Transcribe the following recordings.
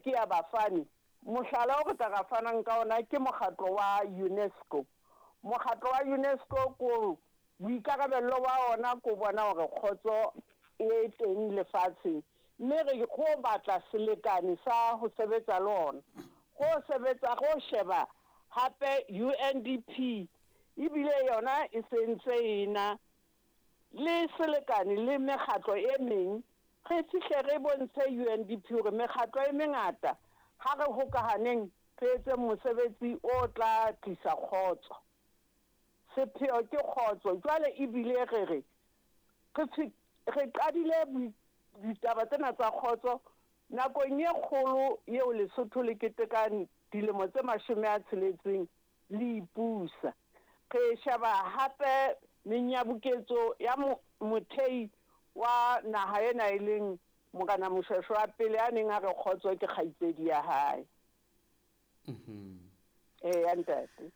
ke ya bafani mohlala o re ka gafanang ka ona ke mokgatlo wa UNESCO ko boikarabello wa ona ko bona hore kgotso e teng lefatsheng mme re go batla selekane sa ho sebetsa le ona go sheba hape UNDP ibile yona e sentse ena le selekane le mekgatlo e meng re fihle re bontshe UNDP hore mekgatlo e mengata ha re hokahaneng re etse mosebetsi o tla tlisa kgotso sepheo ke kgotso jwale ibile re qadile ditaba tsena tsa kgotso nakong e kgolo eo Lesotho le ketekang dilemo tse 60 le ipusa re sheba hape menyabuketso ya mothei wa naha ena e leng Mokana Moshweshwe wa pele a neng a re kgotso ke kgaitsedi ya hae ntate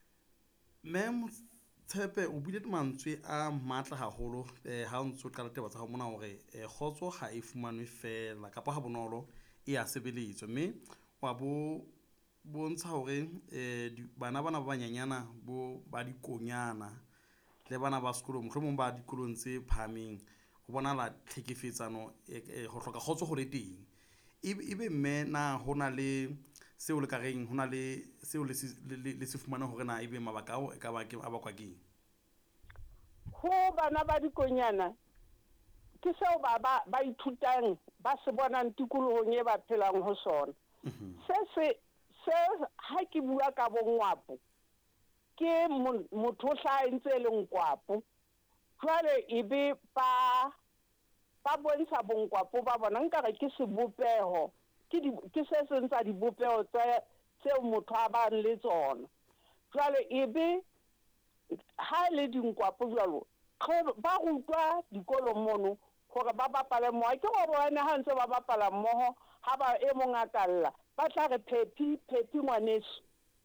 Tshepe o buile mantswe a matla haholo ha o ntse o qala taba tsa mona hore kgotso ha e fumanwe fela kapa ha bonolo e a sebeletswa mme wa bontsha hore bana ba banyanyana ba dikonyana le bana ba sekolo mohlomong ba dikolong tse phahameng ho bonala tlhekefetsano ho hloka kgotso go le teng ebe mme na hona le seo le ka reng hona le seo le se fumana hore na ebe mabaka ao e ka ba ke a bakwa ke ho bana ba dikonyana ke seo ba ithutang ba se bonang tikolohong e ba phelang ho sona se ha ke bua ka bongwapo ke motho o hlahentse le nkwapo jwale ebe ba bontsha bongwapo ba bona nkare ke sebopeho ke se seng tsa dibopeho tseo motho a ba le tsona jwale ebe ha le dinkwapo jwalo ba rutwa dikolong mono hore ba bapale mmoho ke go bona ha ntse ba bapala mmoho ha ba e mong a kalla ba tla re Phepi ngwaneso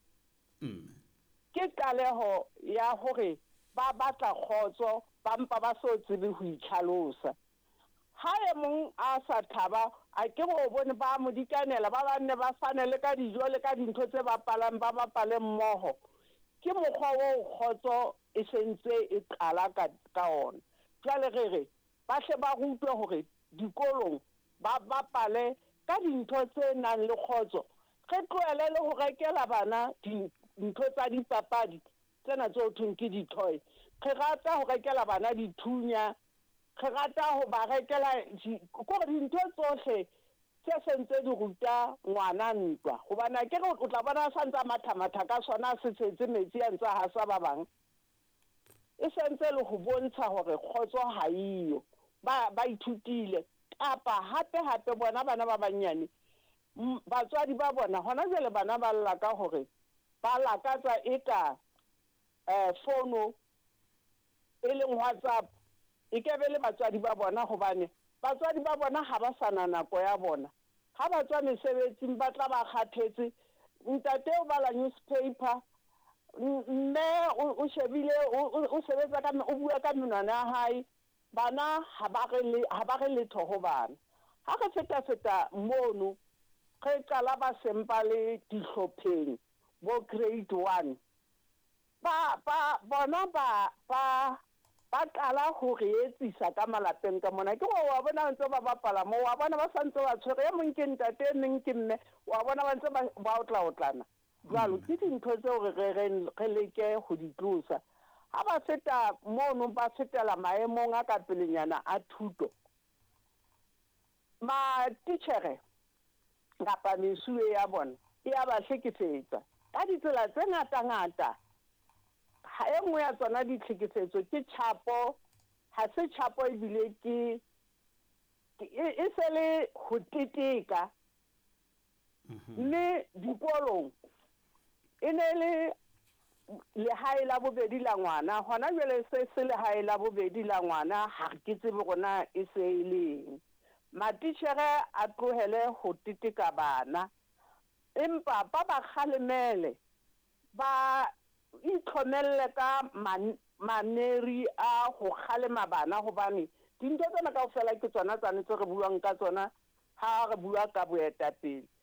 ke qaleho ya hore ba batla kgotso ba mpa ba so tsebe ho itlhalosa ha e mong a sa thaba a ke go bone ba modikanela ba banne ba fanele ka dijo le ka dintho tse bapalang ba bapale mmoho ke mokgwa o kgotso e sentse e qala ka ona jwale re ba hle ba rutwe hore dikolong ba bapale ka dintho tse nang le kgotso re tlohele le ho rekela bana dintho tsa dipapadi tsena tse ho thweng ke di-toy re rata ho rekela bana dithunya re rata ho ba rekela kore dintho tsohle tse sentse di ruta ngwana ntwa hobane ke re o tla bona sa ntse matha ka sona se tsetse metsi a ntse ha sa ba bang e sentse le ho bontsha hore kgotso ha iyo ba ithutile kapa hape bona bana ba banyane batswadi ba bona hona jwale bana ba lla ka hore ba lakatsa eka fono e leng WhatsApp e ke be le batswadi ba bona hobane batswadi ba bona ha ba sana nako ya bona ha ba tswa mesebetsing ba tla ba kgathetse ntate o bala newspaper mme o shebile o sebetsa ka o bua ka menwana ya hae bana ha ba re letho ho bana ha re feta mono re qala ba sempa le dihlopheng bo grade 1 bona ba qala ho re etsisa ka malapeng ka mona ke wa bona ntse ba bapala mo wa bona ba santse ba tshwere mong ke ntate meng ke mme wa bona ba ntse ba otlana jwalo ke dintho tseo re leke ho di tlosa ha ba feta mono ba fetela maemong a ka pelenyana a thuto ma teacher kapa mesuwe ya bona e a ba hlekefetsa ka ditsela tse ngata ha e nngwe ya tsona ditlhekefetso ke chapo ha se chapo ebile ke e sele ho teteka mme dikolong e ne le lehae la bobedi la ngwana hona jwale se lehae la bobedi la ngwana ha ke tsebe rona e se e leng matitjhere a tlohele ho teteka bana empa ba kgalemele ba itlhomelle ka maneri a ho kgalema bana hobane dintho tsena kaofela ke tsona tse re buang ka tsona ha re bua ka boetapele